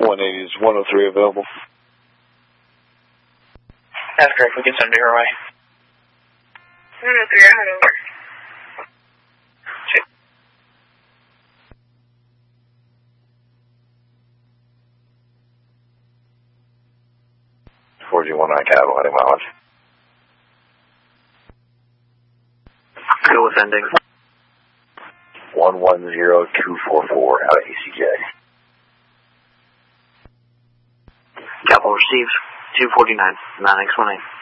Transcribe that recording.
180 is 103 available. That's correct. We can send it your way. 103, I head over. 4G19 Cabo, heading mileage. Go with ending. 110244 out of ACJ. Capital received. 249, 9X18.